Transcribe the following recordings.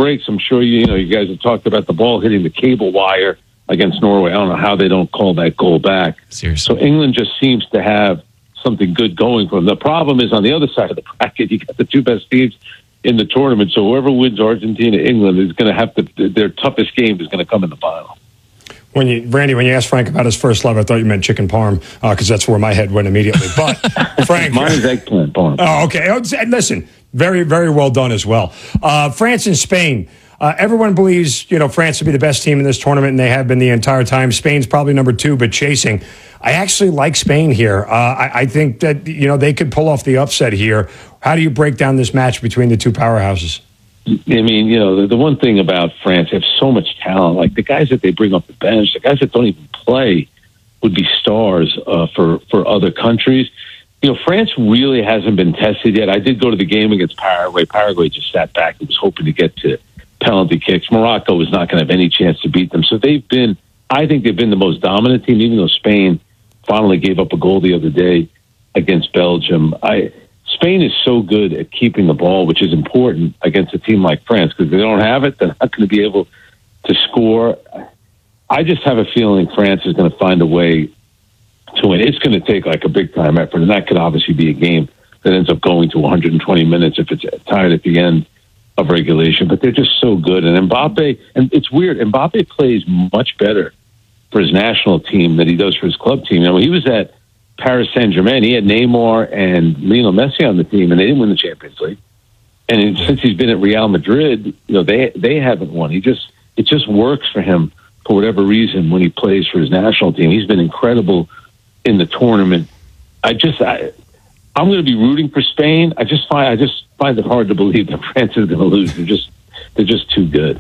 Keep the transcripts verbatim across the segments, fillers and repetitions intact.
breaks, I'm sure you, you know you guys have talked about the ball hitting the cable wire against Norway. I don't know how they don't call that goal back. Seriously. So England just seems to have something good going for them. The problem is on the other side of the bracket, you got the two best teams in the tournament. So whoever wins Argentina, England is going to have to, their toughest game is going to come in the final. When you, Randy, when you asked Frank about his first love, I thought you meant chicken parm because uh, that's where my head went immediately. But Frank, mine is eggplant parm. Oh, okay. Listen, very, very well done as well. Uh, France and Spain. Uh, everyone believes, you know, France will be the best team in this tournament, and they have been the entire time. Spain's probably number two, but chasing. I actually like Spain here. Uh, I, I think that, you know, they could pull off the upset here. How do you break down this match between the two powerhouses? I mean, you know, the, the one thing about France, they have so much talent. Like the guys that they bring off the bench, the guys that don't even play would be stars uh, for, for other countries. You know, France really hasn't been tested yet. I did go to the game against Paraguay. Paraguay just sat back and was hoping to get to penalty kicks. Morocco was not going to have any chance to beat them. So they've been, I think they've been the most dominant team, even though Spain finally gave up a goal the other day against Belgium. I Spain is so good at keeping the ball, which is important against a team like France, because if they don't have it, they're not going to be able to score. I just have a feeling France is going to find a way to win. It's going to take like a big-time effort, and that could obviously be a game that ends up going to one hundred twenty minutes if it's tied at the end of regulation. But they're just so good. And Mbappe, and it's weird, Mbappe plays much better for his national team than he does for his club team. You know, he was at Paris Saint-Germain. He had Neymar and Lionel Messi on the team, and they didn't win the Champions League. And since he's been at Real Madrid, you know, they they haven't won. He just it just works for him for whatever reason when he plays for his national team. He's been incredible in the tournament. I just I, I'm going to be rooting for Spain. I just find I just find it hard to believe that France is going to lose. They're just they're just too good.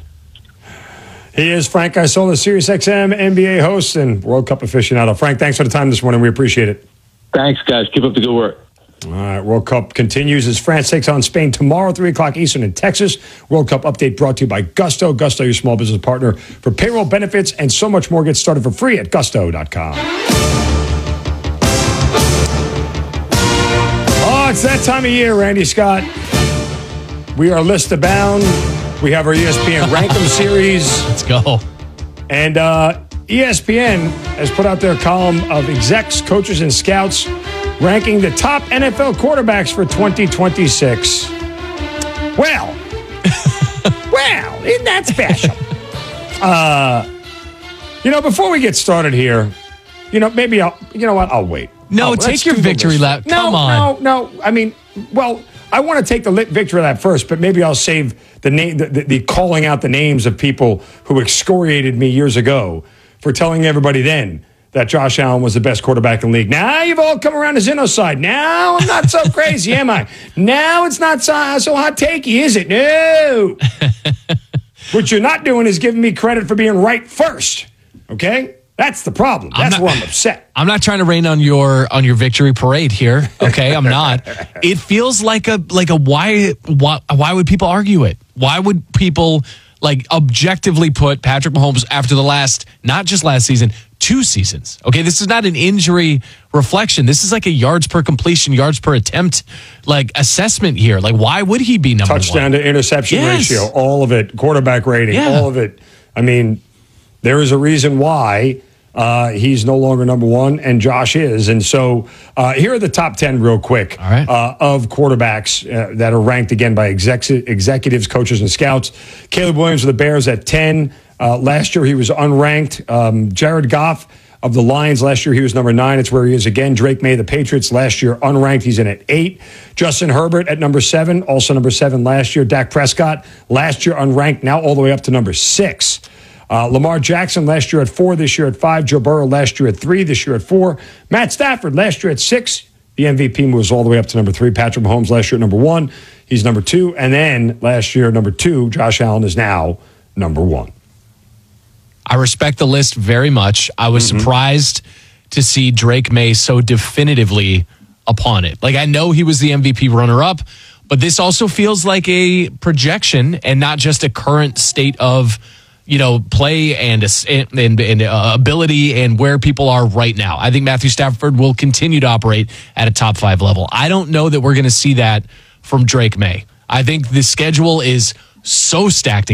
He is Frank Isola, Sirius X M N B A host and World Cup aficionado. Frank, thanks for the time this morning. We appreciate it. Thanks, guys. Keep up the good work. All right, World Cup continues as France takes on Spain tomorrow, three o'clock Eastern in Texas. World Cup update brought to you by Gusto. Gusto, your small business partner for payroll benefits and so much more. Get started for free at gusto dot com. Oh, it's that time of year, Randy Scott. We are list abound. We have our E S P N Rankem series. Let's go. And uh, E S P N has put out their column of execs, coaches, and scouts ranking the top N F L quarterbacks for twenty twenty-six. Well, well, isn't that special? uh, you know, before we get started here, you know, maybe I'll, you know what, I'll wait. No, oh, take your victory lap. Come no, on. No, no, I mean, well, I want to take the victory lap first, but maybe I'll save the name, the, the, the calling out the names of people who excoriated me years ago for telling everybody then that Josh Allen was the best quarterback in the league. Now you've all come around to Zeno's side. Now I'm not so crazy, am I? Now it's not so, so hot takey, is it? No. What you're not doing is giving me credit for being right first. Okay? That's the problem. That's I'm not, where I'm upset. I'm not trying to rain on your on your victory parade here. Okay, I'm not. It feels like a like a why why why would people argue it? Why would people like objectively put Patrick Mahomes after the last, not just last season, two seasons? Okay, this is not an injury reflection. This is like a yards per completion, yards per attempt, like assessment here. Like, why would he be number Touchdown one? Touchdown to interception yes. ratio, all of it, quarterback rating, yeah. all of it. I mean, there is a reason why uh, he's no longer number one, and Josh is. And so uh, here are the top ten real quick All right. uh, of quarterbacks uh, that are ranked, again, by exec- executives, coaches, and scouts. Caleb Williams of the Bears at ten. Uh, last year he was unranked. Um, Jared Goff of the Lions, last year he was number nine. It's where he is again. Drake May, the Patriots, last year unranked. He's in at eight. Justin Herbert at number seven, also number seven last year. Dak Prescott, last year unranked, now all the way up to number six. Uh, Lamar Jackson last year at four, this year at five. Joe Burrow last year at three, this year at four. Matt Stafford last year at six. The M V P moves all the way up to number three. Patrick Mahomes last year at number one. He's number two. And then last year, number two, Josh Allen is now number one. I respect the list very much. I was mm-hmm. surprised to see Drake May so definitively upon it. Like, I know he was the M V P runner-up, but this also feels like a projection and not just a current state of, you know, play and and, and uh, ability and where people are right now. I think Matthew Stafford will continue to operate at a top five level. I don't know that we're going to see that from Drake May. I think the schedule is so stacked